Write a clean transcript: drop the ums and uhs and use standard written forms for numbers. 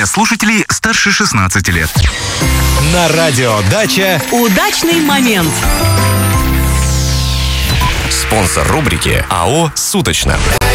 для слушателей старше 16 лет. На радио «Дача» удачный момент. спонсор рубрики АО «Суточно».